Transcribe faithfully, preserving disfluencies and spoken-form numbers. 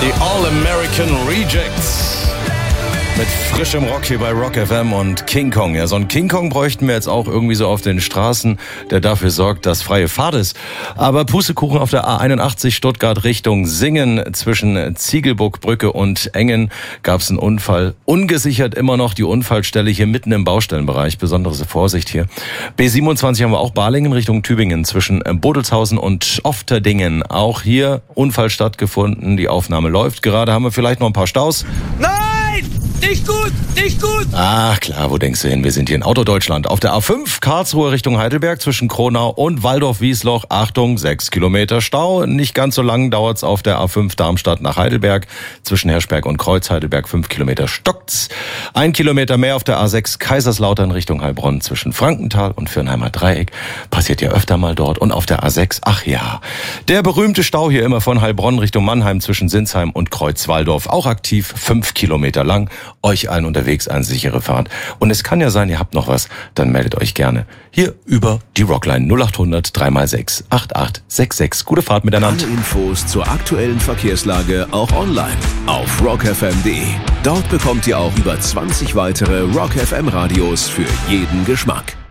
Die All-American Rejects. Mit frischem Rock hier bei Rock F M und King Kong. Ja, so einen King Kong bräuchten wir jetzt auch irgendwie so auf den Straßen, der dafür sorgt, dass freie Fahrt ist. Aber Pustekuchen auf der A einundachtzig Stuttgart Richtung Singen zwischen Ziegelburgbrücke und Engen gab es einen Unfall. Ungesichert immer noch die Unfallstelle hier mitten im Baustellenbereich. Besondere Vorsicht hier. B siebenundzwanzig haben wir auch Balingen Richtung Tübingen zwischen Bodelshausen und Ofterdingen. Auch hier Unfall stattgefunden. Die Aufnahme läuft gerade. Haben wir vielleicht noch ein paar Staus? Nein! Nicht gut, nicht gut! Ach klar, wo denkst du hin? Wir sind hier in Autodeutschland. Auf der A fünf Karlsruhe Richtung Heidelberg zwischen Kronau und Waldorf-Wiesloch. Achtung, sechs Kilometer Stau. Nicht ganz so lang dauert's auf der A fünf Darmstadt nach Heidelberg. Zwischen Herschberg und Kreuz Heidelberg fünf Kilometer stockt's. Ein Kilometer mehr auf der A sechs Kaiserslautern Richtung Heilbronn zwischen Frankenthal und Fürnheimer Dreieck. Passiert ja öfter mal dort. Und auf der A sechs, ach ja, der berühmte Stau hier immer von Heilbronn Richtung Mannheim zwischen Sinsheim und Kreuz-Waldorf. Auch aktiv, fünf Kilometer lang. Euch allen unterwegs eine sichere Fahrt. Und es kann ja sein, ihr habt noch was, dann meldet euch gerne hier über die Rockline null acht hundert drei mal sechs acht acht sechs sechs. Gute Fahrt miteinander. Alle Infos zur aktuellen Verkehrslage auch online auf rock f m punkt d e. Dort bekommt ihr auch über zwanzig weitere Rock F M Radios für jeden Geschmack.